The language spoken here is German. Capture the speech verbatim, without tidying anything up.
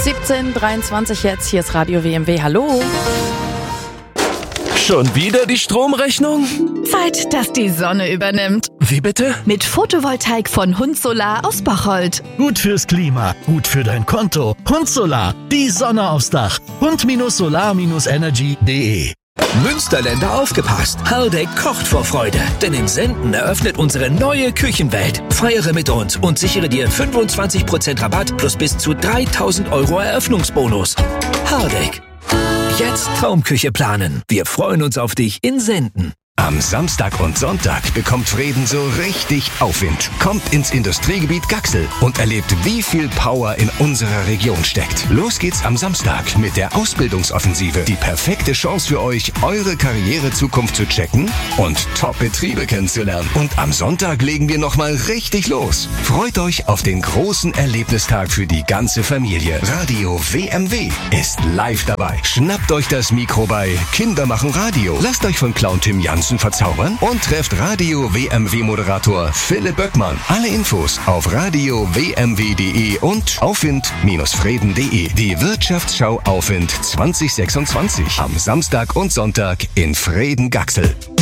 siebzehn Uhr dreiundzwanzig jetzt, hier ist Radio W M W, hallo. Schon wieder die Stromrechnung? Zeit, dass die Sonne übernimmt. Wie bitte? Mit Photovoltaik von Hund Solar aus Bocholt. Gut fürs Klima, gut für dein Konto. Hund Solar, die Sonne aufs Dach. hund Solar Energy punkt de. Münsterländer aufgepasst! Hardegg kocht vor Freude, denn in Senden eröffnet unsere neue Küchenwelt. Feiere mit uns und sichere dir fünfundzwanzig Prozent Rabatt plus bis zu dreitausend Euro Eröffnungsbonus. Hardegg. Jetzt Traumküche planen. Wir freuen uns auf dich in Senden. Am Samstag und Sonntag bekommt Vreden so richtig Aufwind. Kommt ins Industriegebiet Gaxel und erlebt, wie viel Power in unserer Region steckt. Los geht's am Samstag mit der Ausbildungsoffensive. Die perfekte Chance für euch, eure Karrierezukunft zu checken und Top-Betriebe kennenzulernen. Und am Sonntag legen wir nochmal richtig los. Freut euch auf den großen Erlebnistag für die ganze Familie. Radio W M W ist live dabei. Schnappt euch das Mikro bei Kinder machen Radio. Lasst euch von Clown Tim Jansen verzaubern und trefft Radio W M W-Moderator Philipp Böckmann. Alle Infos auf radio w m w punkt de und aufwind Freden punkt de. Die Wirtschaftsschau Aufwind zwanzig sechsundzwanzig am Samstag und Sonntag in Vreden-Gaxel.